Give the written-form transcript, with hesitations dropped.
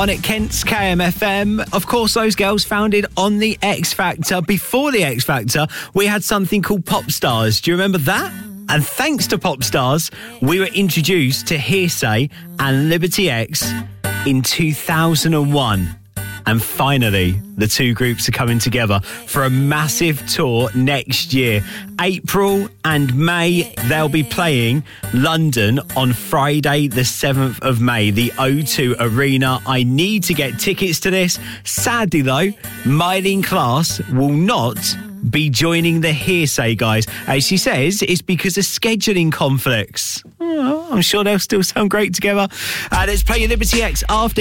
on at Kent's KMFM. Of course, those girls founded on the X Factor. Before the X Factor, we had something called Pop Stars. Do you remember that? And thanks to Pop Stars, we were introduced to Hearsay and Liberty X in 2001. And finally, the two groups are coming together for a massive tour next year. April and May, they'll be playing London on Friday, the 7th of May, the O2 Arena. I need to get tickets to this. Sadly, though, Mylene Class will not be joining the Hearsay guys. As she says, it's because of scheduling conflicts. Oh, I'm sure they'll still sound great together. Let's play Liberty X after